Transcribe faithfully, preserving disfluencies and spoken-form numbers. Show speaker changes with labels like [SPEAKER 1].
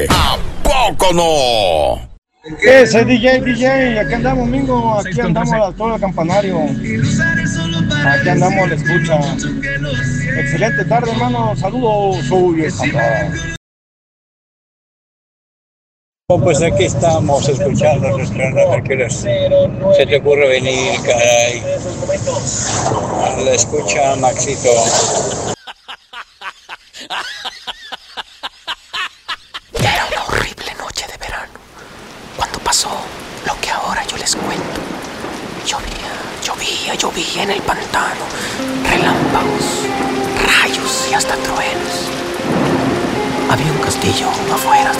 [SPEAKER 1] ¿A poco no?
[SPEAKER 2] ¿Qué es D J, D J? Aquí andamos, Mingo. Aquí andamos al todo el campanario. Aquí andamos a la escucha. Excelente tarde, hermano. Saludos. Soy el Sandra.
[SPEAKER 3] Pues aquí estamos escuchando nuestra nave. ¿Qué les- se te ocurre venir, caray? La escucha, Maxito.
[SPEAKER 4] Era una horrible noche de verano, cuando pasó lo que ahora yo les cuento. Llovía, llovía, llovía en el pantano, relámpagos, rayos y hasta truenos. Había un castillo afuera